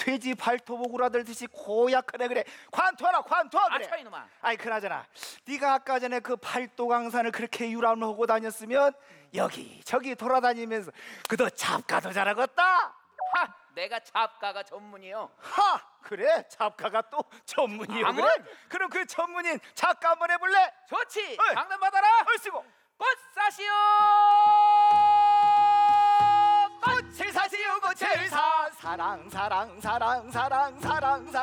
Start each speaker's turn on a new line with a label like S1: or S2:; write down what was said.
S1: 돼지 발톱목을 하들듯이 고약하네. 그래 관투하라 관투. 그래.
S2: 아차 이놈아.
S1: 아이 그나저나 네가 아까 전에 그 팔도강산을 그렇게 유람하고 다녔으면 여기 저기 돌아다니면서 그도 잡가도 잘하겠다.
S2: 하, 내가 잡가가 전문이요.
S1: 하 그래 잡가가 또 전문이요.
S2: 아문.
S1: 그래 그럼 그 전문인 작가 한번 해볼래?
S2: 좋지.
S1: 어이.
S2: 장난 받아라.
S1: 얼씨구
S2: 꽃사시오.
S1: 꽃을 사시오 꽃을 사 사랑 사랑 사랑 사랑 사랑 사랑